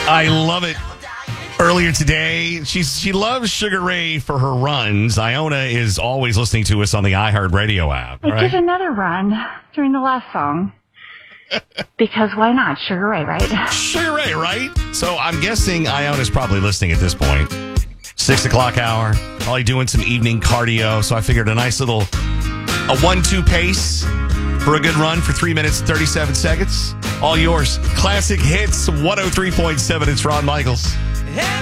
I love it. Earlier today, she loves Sugar Ray for her runs. Iona is always listening to us on the iHeartRadio app. I did another run during the last song. Because why not? Sugar Ray, right? Sugar Ray, right? So I'm guessing Iona's probably listening at this point. 6 o'clock hour. Probably doing some evening cardio. So I figured a nice little 1-2 pace for a good run for 3 minutes and 37 seconds. All yours. Classic Hits 103.7. It's Ron Michaels.